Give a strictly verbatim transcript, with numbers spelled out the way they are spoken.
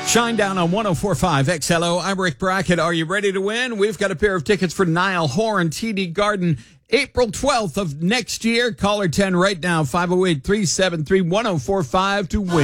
Shine down on one oh four point five X L O. I'm Rick Brackett. Are you ready to win? We've got a pair of tickets for Niall Horan T D Garden, April twelfth of next year. Caller ten right now, five oh eight, three seven three, one oh four five to win.